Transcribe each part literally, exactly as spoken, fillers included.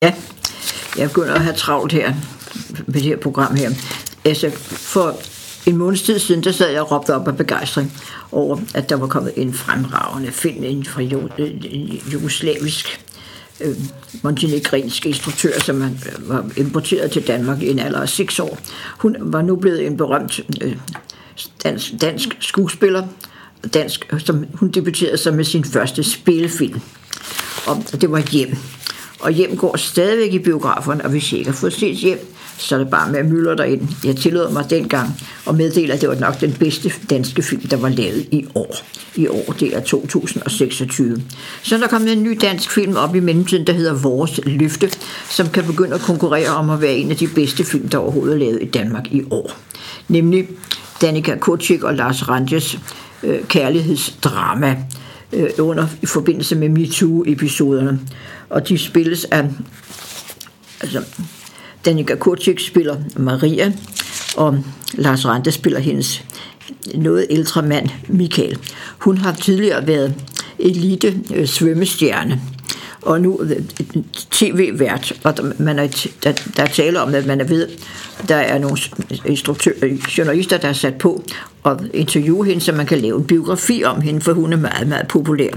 Ja, jeg begynder at have travlt her med det her program her. Altså, for en måneds tid siden, der sad jeg og råbte op af begejstring over, at der var kommet en fremragende film inden for jugoslavisk øh, montenegrinsk instruktør, som man, øh, var importeret til Danmark i en alder af seks år. Hun var nu blevet en berømt øh, dansk, dansk skuespiller, dansk, som hun debuterede sig med sin første spillefilm. Og det var Hjem. Og Hjem går stadigvæk i biograferne, og hvis jeg ikke har fået set Hjem, så er det bare med at myldre derind. Jeg tillod mig dengang og meddeler, at det var nok den bedste danske film, der var lavet i år. I år, det er to tusind og seksogtyve. Så er der kommet en ny dansk film op i mellemtiden, der hedder Vores Løfte, som kan begynde at konkurrere om at være en af de bedste film, der overhovedet er lavet i Danmark i år. Nemlig Danica Kurcik og Lars Rantjes øh, kærlighedsdrama øh, under i forbindelse med MeToo-episoderne. Og de spilles af... Altså, Danica Kurcik spiller Maria, og Lars Ranthe spiller hendes noget ældre mand, Michael. Hun har tidligere været elite øh, svømmestjerne, og nu øh, tv-vært, og der, man er, der, der er tale om, at man er ved, der er nogle journalister, der er sat på og interviewe hende, så man kan lave en biografi om hende, for hun er meget, meget populær.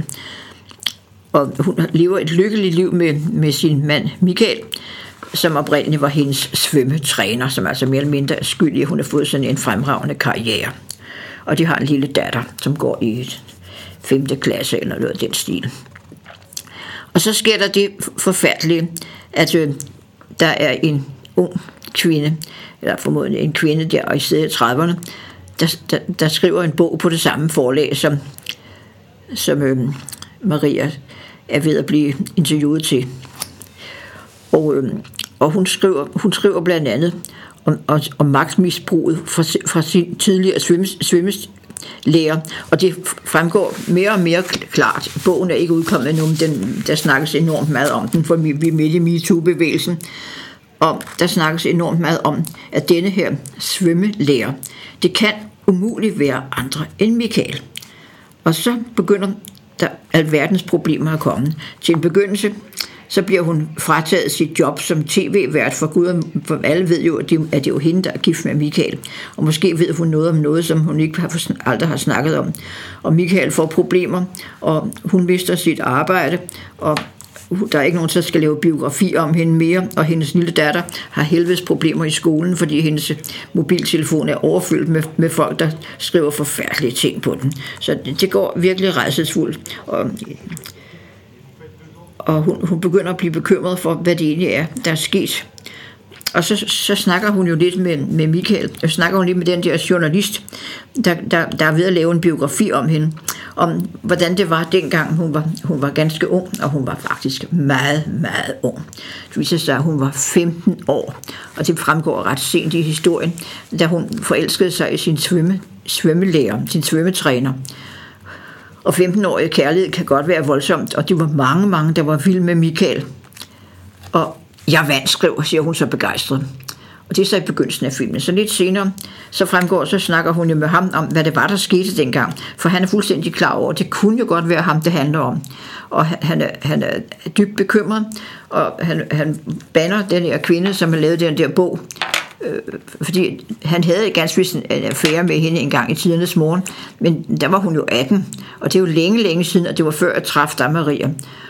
Og hun lever et lykkeligt liv med, med sin mand, Michael, som oprindeligt var hendes svømmetræner, som altså mere eller mindre er skyldig, at hun har fået sådan en fremragende karriere. Og de har en lille datter, som går i femte klasse eller noget af den stil. Og så sker der det forfærdelige, at øh, der er en ung kvinde, eller formodentlig en kvinde der i stedet trediverne, der, der, der skriver en bog på det samme forlag, som, som øh, Maria er ved at blive interviewet til. Og, øh, og hun, skriver, hun skriver blandt andet om, om, om magtmisbruget fra, fra sin tidligere svømmelærer, og det fremgår mere og mere klart. Bogen er ikke udkommet endnu, den, der snakkes enormt meget om den, for vi er midt i MeToo-bevægelsen, og der snakkes enormt meget om, at denne her svømmelærer, det kan umuligt være andre end Michael. Og så begynder der alverdens problemer at komme. Til en begyndelse, så bliver hun frataget sit job som tv-vært, for Gud, for alle ved jo, at det, at det er jo hende, der er gift med Michael. Og måske ved hun noget om noget, som hun ikke har, aldrig har snakket om. Og Michael får problemer, og hun mister sit arbejde, og der er ikke nogen, der skal lave biografi om hende mere, og hendes lille datter har helvedes problemer i skolen, fordi hendes mobiltelefon er overfyldt med, med folk, der skriver forfærdelige ting på den. Så det, det går virkelig rædselsfuldt, og og hun, hun begynder at blive bekymret for, hvad det egentlig er, der er sket. Og så, så snakker hun jo lidt med, med Michael, og snakker hun lidt med den der journalist, der, der, der er ved at lave en biografi om hende, om hvordan det var dengang, hun var, hun var ganske ung, og hun var faktisk meget, meget ung. Det viser sig, at hun var femten år, og det fremgår ret sent i historien, da hun forelskede sig i sin svømme, svømmelærer, sin svømmetræner. Og femten-årige kærlighed kan godt være voldsomt, og det var mange, mange, der var vilde med Michael. Og jeg vandt, skriver, siger hun så begejstret. Og det er så i begyndelsen af filmen. Så lidt senere, så fremgår, så snakker hun jo med ham om, hvad det var, der skete dengang. For han er fuldstændig klar over, det kunne jo godt være ham, det handler om. Og han er, han er dybt bekymret, og han, han banner den her kvinde, som har lavet den der bog, øh, fordi han havde ganske vist en affære med hende en gang i tidernes morgen, men der var hun jo atten, og det er jo længe, længe siden, og det var før jeg traf dig, Maria.